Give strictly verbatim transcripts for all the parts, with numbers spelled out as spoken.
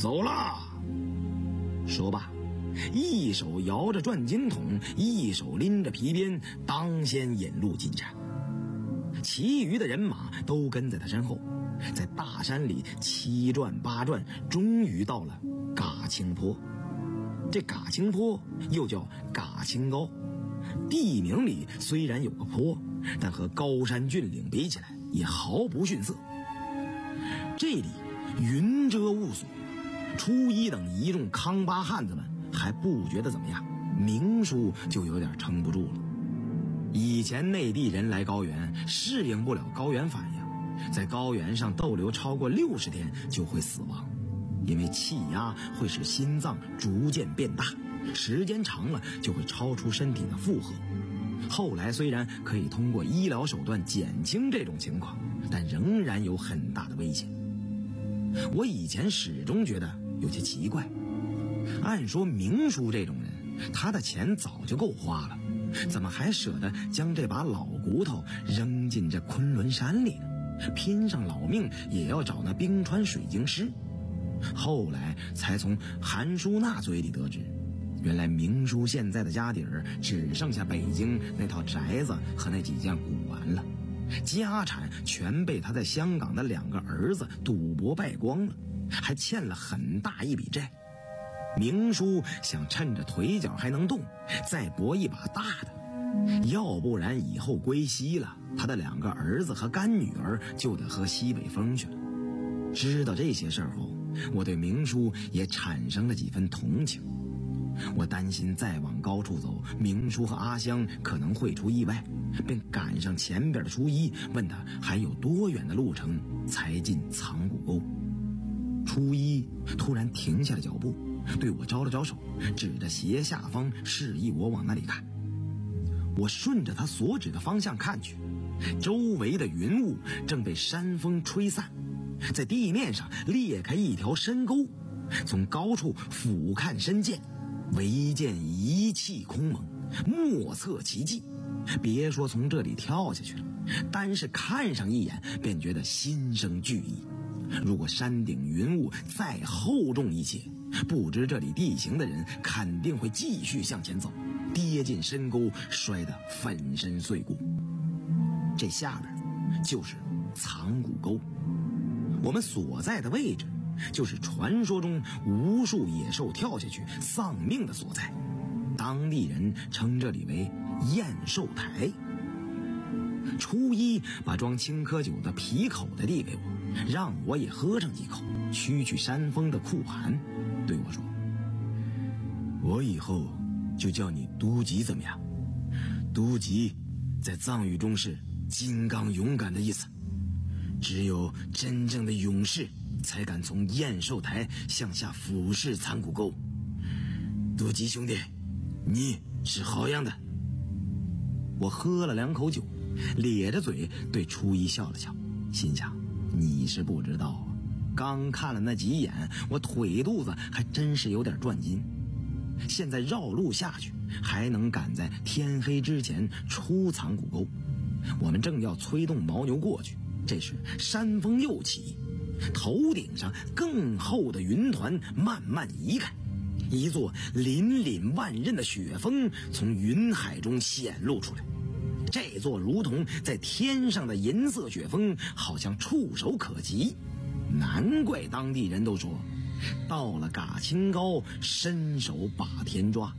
走啦！说罢，一手摇着转经筒，一手拎着皮鞭，当先引路进山。其余的人马都跟在他身后，在大山里七转八转，终于到了嘎青坡。这嘎青坡又叫嘎青高，地名里虽然有个坡，但和高山峻岭比起来也毫不逊色。这里云遮雾锁，初一等一众康巴汉子们还不觉得怎么样，明叔就有点撑不住了。以前内地人来高原适应不了高原反应，在高原上逗留超过六十天就会死亡，因为气压会使心脏逐渐变大，时间长了就会超出身体的负荷。后来虽然可以通过医疗手段减轻这种情况，但仍然有很大的危险。我以前始终觉得有些奇怪，按说明叔这种人，他的钱早就够花了，怎么还舍得将这把老骨头扔进这昆仑山里呢？拼上老命也要找那冰川水晶师。后来才从韩淑娜嘴里得知，原来明叔现在的家底儿只剩下北京那套宅子和那几件古玩了，家产全被他在香港的两个儿子赌博败光了，还欠了很大一笔债。明叔想趁着腿脚还能动，再搏一把大的，要不然以后归西了，他的两个儿子和干女儿就得喝西北风去了。知道这些事儿后，我对明叔也产生了几分同情。我担心再往高处走，明叔和阿香可能会出意外，便赶上前边的初一，问他还有多远的路程才进藏骨沟。初一突然停下了脚步，对我招了招手，指着斜下方示意我往那里看。我顺着他所指的方向看去，周围的云雾正被山风吹散，在地面上裂开一条深沟，从高处俯瞰深见，唯见一气空蒙，莫测其迹。别说从这里跳下去了，单是看上一眼便觉得心生惧意。如果山顶云雾再厚重一些，不知这里地形的人肯定会继续向前走，跌进深沟，摔得粉身碎骨。这下边就是藏骨沟，我们所在的位置就是传说中无数野兽跳下去丧命的所在，当地人称这里为燕寿台。初一把装青稞酒的皮口的递给我，让我也喝上几口，驱去山风的酷寒，对我说：我以后就叫你都吉怎么样？都吉在藏语中是金刚勇敢的意思，只有真正的勇士才敢从燕寿台向下俯视藏骨沟。都吉兄弟，你是好样的。我喝了两口酒，咧着嘴对初一笑了笑，心想你是不知道啊，刚看了那几眼，我腿肚子还真是有点转筋。现在绕路下去，还能赶在天黑之前出藏骨沟。我们正要催动牦牛过去，这时山风又起，头顶上更厚的云团慢慢移开，一座凛凛万仞的雪峰从云海中显露出来。这座如同在天上的银色雪峰好像触手可及，难怪当地人都说到了嘎青高，伸手把天抓。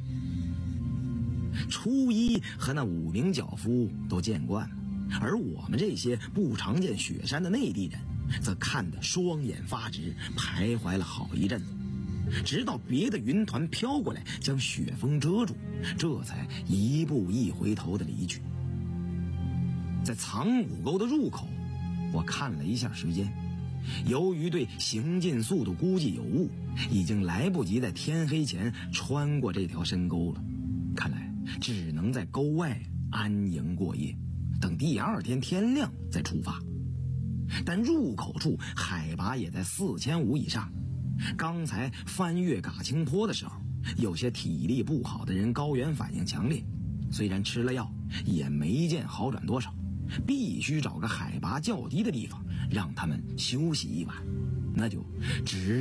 初一和那五名脚夫都见惯了，而我们这些不常见雪山的内地人则看得双眼发直，徘徊了好一阵子，直到别的云团飘过来将雪峰遮住，这才一步一回头的离去。在藏骨沟的入口，我看了一下时间，由于对行进速度估计有误，已经来不及在天黑前穿过这条深沟了，看来只能在沟外安营过夜，等第二天天亮再出发。但入口处海拔也在四千五以上，刚才翻越嘎青坡的时候，有些体力不好的人高原反应强烈，虽然吃了药也没见好转多少，必须找个海拔较低的地方让他们休息一晚，那就只